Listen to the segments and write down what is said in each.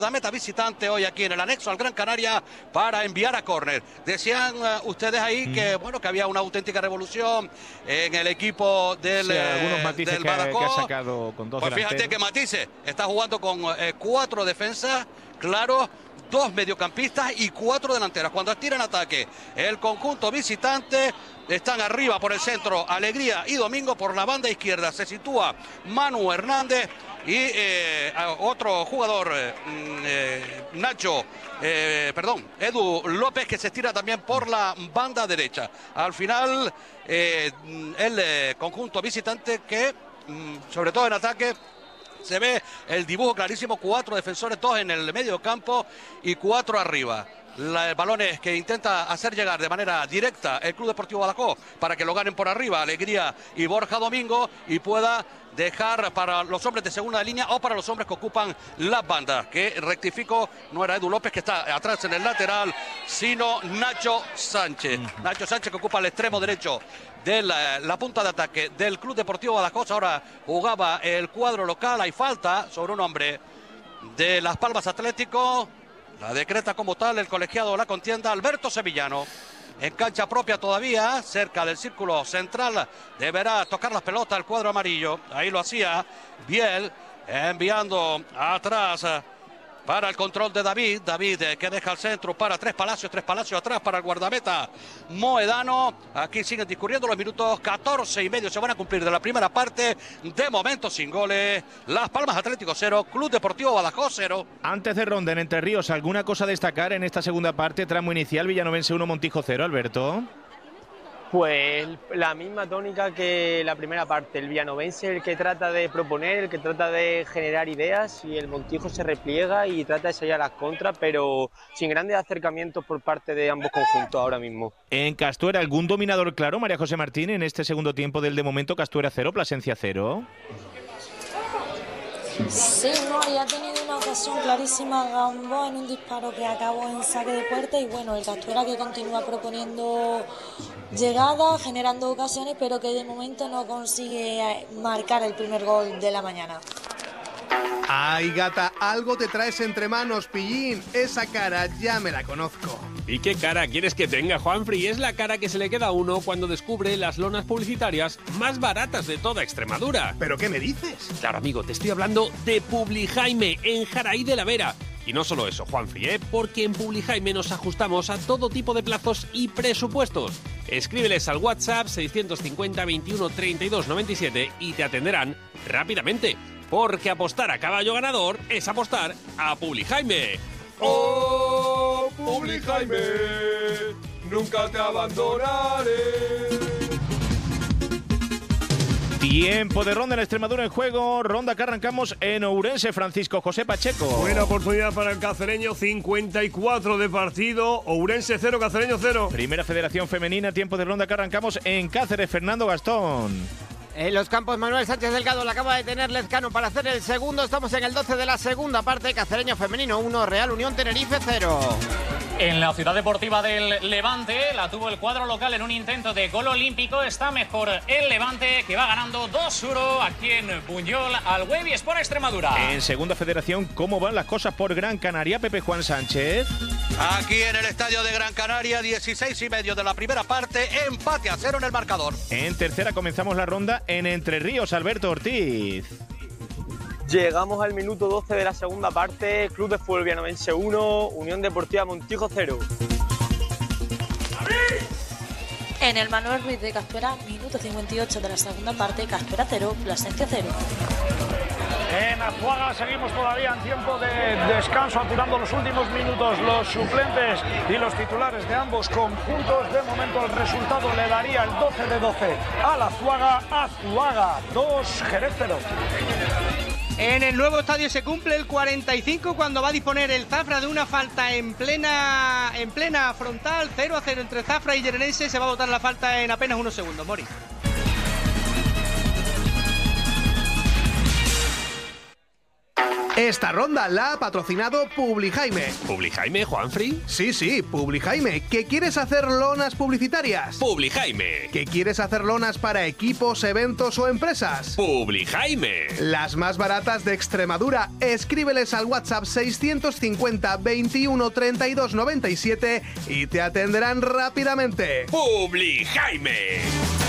La meta visitante hoy aquí en el anexo al Gran Canaria para enviar a córner. Decían ustedes ahí que bueno, que había una auténtica revolución en el equipo del, sí, algunos matices del que ha Badajoz. sacado con dos pues delanteros. fíjate que matices, está jugando con 4 defensas, claro, 2 mediocampistas y 4 delanteras. Cuando tiran ataque, el conjunto visitante están arriba por el centro Alegría y Domingo. Por la banda izquierda se sitúa Manu Hernández y otro jugador, Edu López, que se estira también por la banda derecha. Al final, el conjunto visitante que, sobre todo en ataque, se ve el dibujo clarísimo: 4 defensores, 2 en el medio campo y 4 arriba. Balones que intenta hacer llegar de manera directa el Club Deportivo Badajoz para que lo ganen por arriba Alegría y Borja Domingo, y pueda dejar para los hombres de segunda línea o para los hombres que ocupan las bandas, que rectifico, no era Edu López, que está atrás en el lateral, sino Nacho Sánchez. Nacho Sánchez, que ocupa el extremo derecho de la punta de ataque del Club Deportivo Badajoz. Ahora jugaba el cuadro local. Hay falta sobre un hombre de Las Palmas Atlético. La decreta como tal el colegiado de la contienda, Alberto Sevillano. En cancha propia todavía, cerca del círculo central, deberá tocar las pelotas el cuadro amarillo. Ahí lo hacía Biel, enviando atrás para el control de David. David que deja el centro para Tres Palacios atrás para el guardameta Moedano. Aquí siguen discurriendo los minutos, 14 y medio se van a cumplir de la primera parte. De momento sin goles, Las Palmas Atlético 0, Club Deportivo Badajoz 0. Antes de ronda en Entre Ríos, ¿alguna cosa a destacar en esta segunda parte? Tramo inicial, Villanovense 1, Montijo 0, Alberto. Pues la misma tónica que la primera parte, el villanovense el que trata de proponer, el que trata de generar ideas, y el Montijo se repliega y trata de salir a las contras, pero sin grandes acercamientos por parte de ambos conjuntos ahora mismo. En Castuera, ¿algún dominador claro, María José Martín, en este segundo tiempo del de momento? Castuera 0, Plasencia 0. Sí, no, ya ha tenido una ocasión clarísima Gamboa en un disparo que acabó en saque de puerta, y bueno, el Castuera que continúa proponiendo llegadas, generando ocasiones, pero que de momento no consigue marcar el primer gol de la mañana. Ay, gata, algo te traes entre manos, pillín. Esa cara ya me la conozco. ¿Y qué cara quieres que tenga, Juanfri? Es la cara que se le queda a uno cuando descubre las lonas publicitarias más baratas de toda Extremadura. ¿Pero qué me dices? Claro, amigo, te estoy hablando de Publijaime, en Jaraí de la Vera. Y no solo eso, Juanfri, porque en Publijaime nos ajustamos a todo tipo de plazos y presupuestos. Escríbeles al WhatsApp 650 21 32 97 y te atenderán rápidamente. Porque apostar a caballo ganador es apostar a Publijaime. ¡Oh, Publijaime! ¡Nunca te abandonaré! Tiempo de ronda en Extremadura en juego. Ronda que arrancamos en Ourense. Francisco José Pacheco. Buena oportunidad para el cacereño. 54 de partido. Ourense 0, Cacereño 0. Primera Federación Femenina. Tiempo de ronda que arrancamos en Cáceres. Fernando Gastón. En los campos, Manuel Sánchez Delgado la acaba de tener Lezcano para hacer el segundo. Estamos en el 12 de la segunda parte. Cacereño femenino 1, Real Unión Tenerife 0. En la ciudad deportiva del Levante la tuvo el cuadro local en un intento de gol olímpico. Está mejor el Levante, que va ganando 2-1 aquí en Buñol al Wavy Sport Extremadura. En segunda federación, ¿cómo van las cosas por Gran Canaria? Pepe Juan Sánchez. Aquí en el estadio de Gran Canaria, 16 y medio de la primera parte, empate a 0 en el marcador. En tercera comenzamos la ronda en Entre Ríos, Alberto Ortiz. Llegamos al minuto 12 de la segunda parte. Club de Fútbol Villanovense 1, Unión Deportiva Montijo 0. En el Manuel Ruiz de Castuera, minuto 58 de la segunda parte, Castuera 0, Plasencia 0. En Azuaga seguimos todavía en tiempo de descanso, apurando los últimos minutos los suplentes y los titulares de ambos conjuntos. De momento el resultado le daría el 12 de 12 al Azuaga 2, Jerez 0. En el nuevo estadio se cumple el 45 cuando va a disponer el Zafra de una falta en plena frontal. 0-0 entre Zafra y Llenense. Se va a botar la falta en apenas unos segundos. Mori. Esta ronda la ha patrocinado Publijaime. ¿Publijaime, Juanfri? Sí, Publijaime. ¿Que quieres hacer lonas publicitarias? Publijaime. ¿Que quieres hacer lonas para equipos, eventos o empresas? Publijaime. Las más baratas de Extremadura. Escríbeles al WhatsApp 650 21 32 97 y te atenderán rápidamente. Publijaime.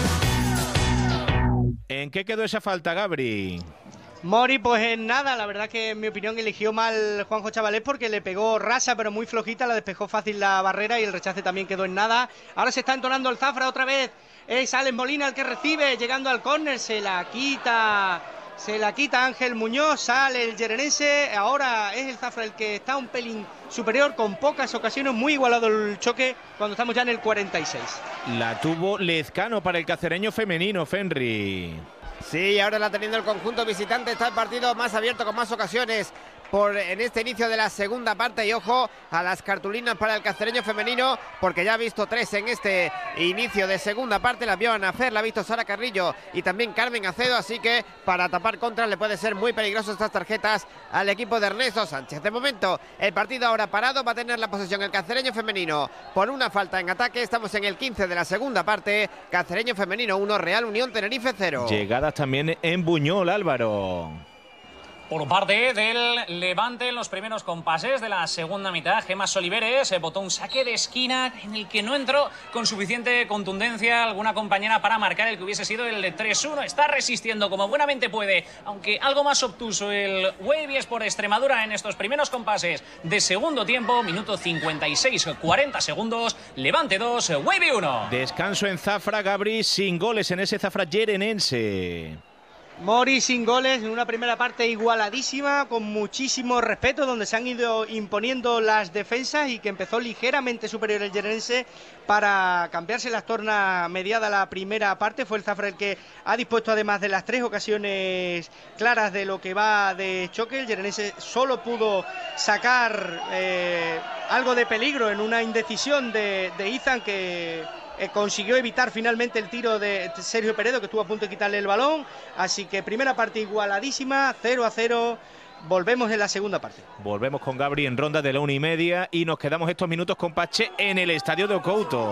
¿En qué quedó esa falta, Gabri? Mori, pues en nada, la verdad que en mi opinión eligió mal Juanjo Chavalés porque le pegó rasa pero muy flojita, la despejó fácil la barrera y el rechace también quedó en nada. Ahora se está entonando el Zafra otra vez, es Alex Molina el que recibe, llegando al córner, se la quita Ángel Muñoz, sale el yerenense, ahora es el Zafra el que está un pelín superior, con pocas ocasiones, muy igualado el choque cuando estamos ya en el 46. La tuvo Lezcano para el cacereño femenino, Fenry. Sí, ahora la teniendo el conjunto visitante, está el partido más abierto con más ocasiones en este inicio de la segunda parte y ojo a las cartulinas para el cacereño femenino porque ya ha visto 3 en este inicio de segunda parte, la vio Ana Fer, la ha visto Sara Carrillo y también Carmen Acedo, así que para tapar contras le puede ser muy peligroso estas tarjetas al equipo de Ernesto Sánchez. De momento el partido ahora parado, va a tener la posesión el cacereño femenino por una falta en ataque, estamos en el 15 de la segunda parte, cacereño femenino 1, Real Unión Tenerife 0. Llegadas también en Buñol, Álvaro. Por parte del Levante en los primeros compases de la segunda mitad, Gemma Soliveres botó un saque de esquina en el que no entró con suficiente contundencia alguna compañera para marcar el que hubiese sido el 3-1. Está resistiendo como buenamente puede, aunque algo más obtuso el Wavy Sport Extremadura en estos primeros compases de segundo tiempo, minuto 56, 40 segundos, Levante 2, Wavy 1. Descanso en Zafra, Gabri, sin goles en ese Zafra yerenense. Mori sin goles en una primera parte igualadísima, con muchísimo respeto, donde se han ido imponiendo las defensas y que empezó ligeramente superior el yerenense para cambiarse las tornas mediada la primera parte. Fue el Zafra el que ha dispuesto además de las 3 ocasiones claras de lo que va de choque. El yerenense solo pudo sacar algo de peligro en una indecisión de Izan que consiguió evitar finalmente el tiro de Sergio Peredo, que estuvo a punto de quitarle el balón. Así que primera parte igualadísima, 0-0. Volvemos en la segunda parte. Volvemos con Gabri en ronda de la 1:30 y nos quedamos estos minutos con Pache en el estadio de Ocouto.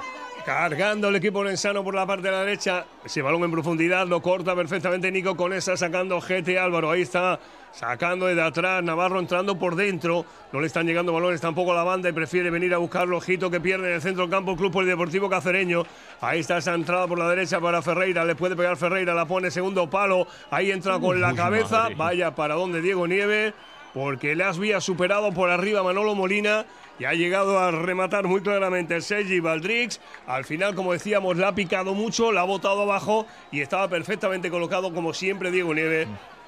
Cargando el equipo lensano por la parte de la derecha. Ese balón en profundidad lo corta perfectamente Nico Conesa, sacando GT Álvaro. Ahí está, sacando desde atrás. Navarro entrando por dentro. No le están llegando balones tampoco a la banda y prefiere venir a buscarlo. Ojito que pierde en el centro del campo el Club Polideportivo Cacereño. Ahí está esa entrada por la derecha para Ferreira. Le puede pegar Ferreira, la pone segundo palo. Ahí entra con la cabeza. Madre. Vaya para donde Diego Nieves, porque le había superado por arriba Manolo Molina y ha llegado a rematar muy claramente el Sergi Valdrix. Al final, como decíamos, la ha picado mucho, la ha botado abajo y estaba perfectamente colocado, como siempre, Diego Nieves,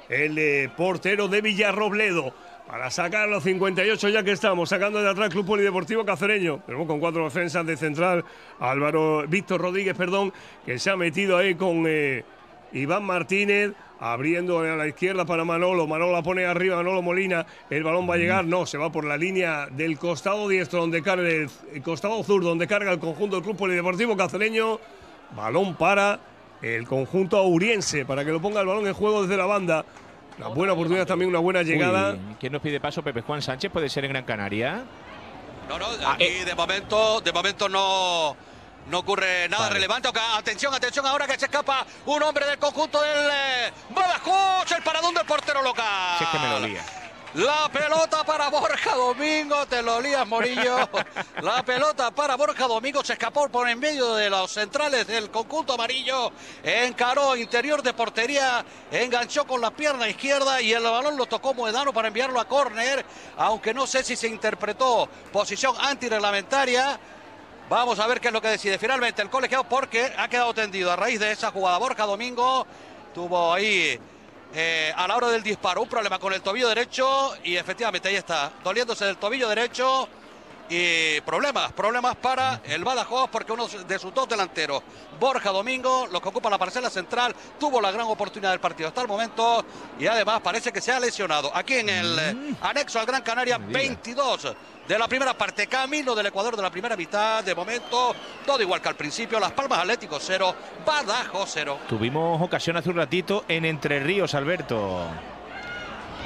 el portero de Villarrobledo. Para sacar los 58 ya que estamos, sacando de atrás el Club Polideportivo Cacereño. Tenemos con 4 defensas de central, Víctor Rodríguez, que se ha metido ahí con Iván Martínez. Abriendo a la izquierda para Manolo. Manolo la pone arriba, Manolo Molina. El balón va a llegar, no, se va por la línea del costado diestro, donde carga el costado zurdo, donde carga el conjunto del Club Polideportivo Cacereño. Balón para el conjunto auriense, para que lo ponga el balón en juego desde la banda. Una buena oportunidad también, una buena llegada. Uy, ¿quién nos pide paso? Pepe Juan Sánchez, ¿puede ser en Gran Canaria? No, aquí de momento no ocurre nada relevante. Atención ahora que se escapa un hombre del conjunto del Badajoz. El paradón del portero local. Si es que me lo lía. La pelota para Borja Domingo, te lo lías, Morillo. La pelota para Borja Domingo, se escapó por en medio de los centrales del conjunto amarillo, encaró interior de portería, enganchó con la pierna izquierda y el balón lo tocó Moedano para enviarlo a córner, aunque no sé si se interpretó posición antirreglamentaria. Vamos a ver qué es lo que decide finalmente el colegiado, porque ha quedado tendido a raíz de esa jugada. Borja Domingo tuvo ahí a la hora del disparo un problema con el tobillo derecho y efectivamente ahí está, doliéndose del tobillo derecho y problemas para el Badajoz, porque uno de sus 2 delanteros, Borja Domingo, los que ocupa la parcela central, tuvo la gran oportunidad del partido hasta el momento y además parece que se ha lesionado. Aquí en el anexo al Gran Canaria, 22 de la primera parte, camino del Ecuador de la primera mitad. De momento todo igual que al principio, Las Palmas Atlético 0, Badajoz 0. Tuvimos ocasión hace un ratito en Entre Ríos, Alberto.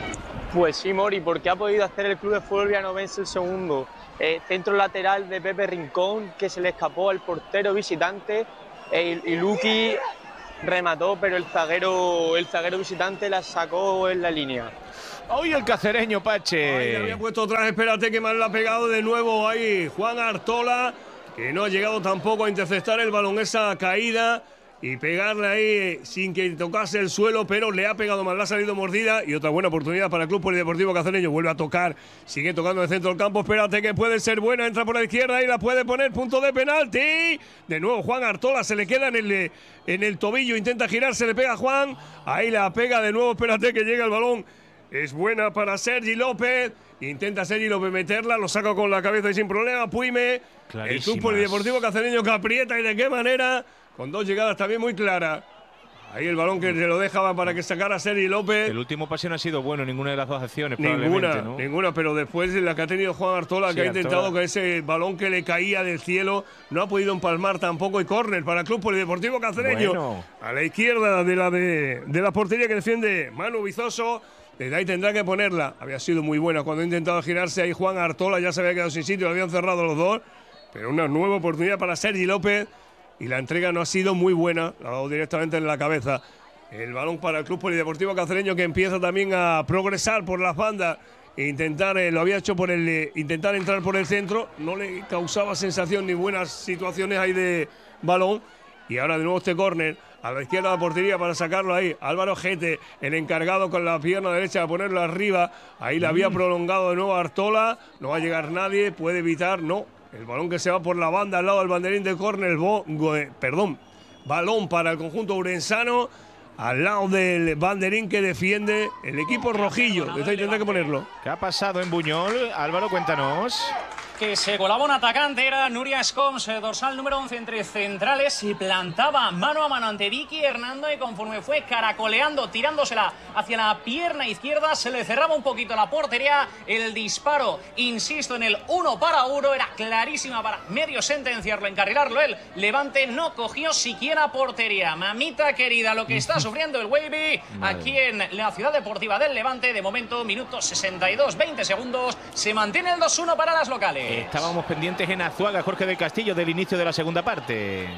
Pues sí, Mori, porque ha podido hacer el Club de Fútbol Villanovense el segundo. Centro lateral de Pepe Rincón, que se le escapó al portero visitante, y Luqui remató, pero el zaguero visitante la sacó en la línea. Hoy el cacereño, Pache. Ahí le había puesto atrás, espérate que mal la ha pegado de nuevo ahí Juan Artola, que no ha llegado tampoco a interceptar el balón, esa caída y pegarle ahí sin que tocase el suelo, pero le ha pegado mal, le ha salido mordida. Y otra buena oportunidad para el Club Polideportivo Cacereño. Vuelve a tocar, sigue tocando en el centro del campo. Espérate que puede ser buena, entra por la izquierda y la puede poner, punto de penalti. De nuevo Juan Artola, se le queda en el tobillo, intenta girarse, le pega a Juan. Ahí la pega de nuevo, espérate que llega el balón. Es buena para Sergi López. Intenta Sergi López meterla, lo saca con la cabeza y sin problema. Puime, el Club Polideportivo Cacereño que aprieta y de qué manera. Con dos llegadas también muy claras. Ahí el balón que se lo dejaba para que sacara Sergi López. El último pase no ha sido bueno en ninguna de las dos acciones, Ninguna, pero después de la que ha tenido Juan Artola, que ha intentado que ese balón que le caía del cielo no ha podido empalmar tampoco. Y córner para el Club Polideportivo Cacereño. Bueno. A la izquierda de la portería que defiende Manu Vizoso. Desde ahí tendrá que ponerla. Había sido muy buena cuando ha intentado girarse ahí Juan Artola. Ya se había quedado sin sitio, lo habían cerrado los dos. Pero una nueva oportunidad para Sergi López. Y la entrega no ha sido muy buena, la ha dado directamente en la cabeza. El balón para el Club Polideportivo Cacereño, que empieza también a progresar por las bandas. Lo había hecho por intentar entrar por el centro, no le causaba sensación ni buenas situaciones ahí de balón. Y ahora de nuevo este córner a la izquierda de la portería para sacarlo ahí. Álvaro Gete, el encargado con la pierna derecha de ponerlo arriba. Ahí la había prolongado de nuevo Artola. No va a llegar nadie, puede evitar, no. El balón que se va por la banda al lado del banderín de córner. Balón para el conjunto urensano al lado del banderín que defiende el equipo rojillo. Desde ahí tendrá que ponerlo. ¿Qué ha pasado en Buñol? Álvaro, cuéntanos. Que se colaba un atacante, era Nuria Scoms, dorsal número 11 entre centrales, y plantaba mano a mano ante Vicky Hernando, y conforme fue caracoleando, tirándosela hacia la pierna izquierda, se le cerraba un poquito la portería. El disparo, insisto, en el 1-1, era clarísima para medio sentenciarlo, encarrilarlo. El Levante no cogió siquiera portería. Mamita querida, lo que está sufriendo el Wavy aquí en la ciudad deportiva del Levante. De momento, minuto 62, 20 segundos, se mantiene el 2-1 para las locales. Estábamos pendientes en Azuaga, Jorge del Castillo, del inicio de la segunda parte.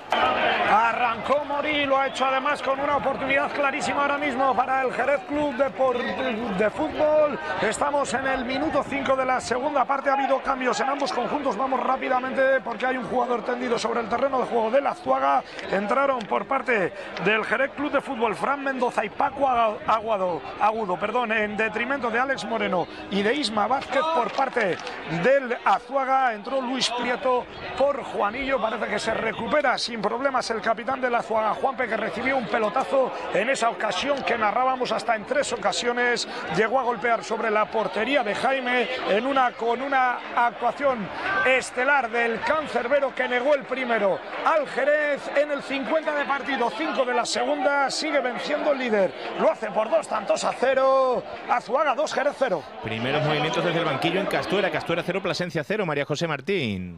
Arrancó Mori, lo ha hecho además con una oportunidad clarísima ahora mismo para el Jerez Club de Fútbol. Estamos en el minuto 5 de la segunda parte. Ha habido cambios en ambos conjuntos. Vamos rápidamente porque hay un jugador tendido sobre el terreno de juego del Azuaga. Entraron por parte del Jerez Club de Fútbol Fran Mendoza y Paco Agudo, en detrimento de Alex Moreno y de Isma Vázquez. Por parte del Azuaga entró Luis Prieto por Juanillo. Parece que se recupera sin problemas el capitán de la Azuaga, Juanpe, que recibió un pelotazo en esa ocasión que narrábamos. Hasta en 3 ocasiones llegó a golpear sobre la portería de Jaime con una actuación estelar del cancerbero, que negó el primero al Jerez. En el 50 de partido, 5 de la segunda, sigue venciendo el líder. Lo hace por 2-0. Azuaga 2, Jerez 0. Primeros movimientos desde el banquillo en Castuera 0, Plasencia 0, María José Martín.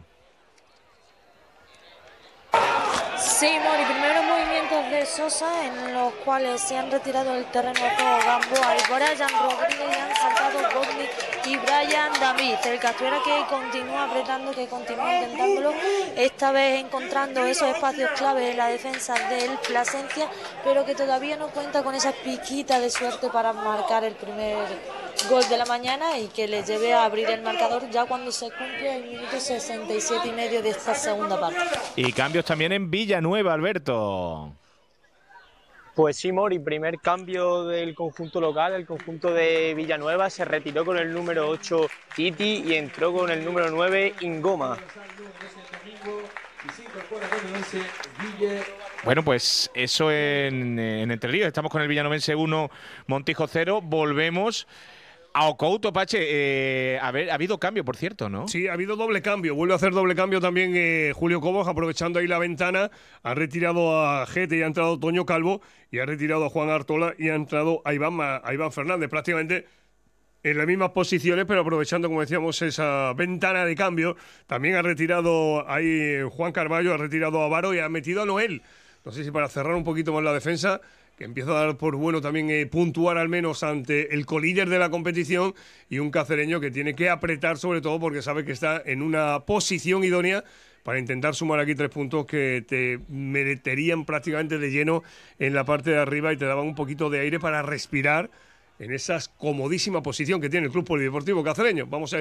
Sí, Mori, primeros movimientos de Sosa, en los cuales se han retirado del terreno de juego Gamboa y Brian Rodríguez, y han saltado Godnik y Brian David. El Castuera que continúa apretando, que continúa intentándolo, esta vez encontrando esos espacios clave en la defensa del Plasencia, pero que todavía no cuenta con esa piquita de suerte para marcar el primer gol de la mañana y que le lleve a abrir el marcador ya cuando se cumple el minuto 67 y medio de esta segunda parte. Y cambios también en Villanueva, Alberto. Pues sí, Mori, primer cambio del conjunto local. El conjunto de Villanueva se retiró con el número 8 Titi y entró con el número 9 Ingoma. Bueno, pues eso en Entre Ríos. Estamos con el Villanovense 1, Montijo 0. Volvemos a Ocouto, Pache. Ha habido cambio, por cierto, ¿no? Sí, ha habido doble cambio. Vuelve a hacer doble cambio también Julio Cobos, aprovechando ahí la ventana. Ha retirado a Gete y ha entrado Toño Calvo. Y ha retirado a Juan Artola y ha entrado a Iván Fernández. Prácticamente en las mismas posiciones, pero aprovechando, como decíamos, esa ventana de cambio. También ha retirado ahí Juan Carballo, ha retirado a Varo y ha metido a Noel. No sé si para cerrar un poquito más la defensa. que empieza a dar por bueno también puntuar al menos ante el colíder de la competición, y un cacereño que tiene que apretar sobre todo porque sabe que está en una posición idónea para intentar sumar aquí 3 puntos que te meterían prácticamente de lleno en la parte de arriba y te daban un poquito de aire para respirar en esa comodísima posición que tiene el Club Polideportivo Cacereño. Vamos a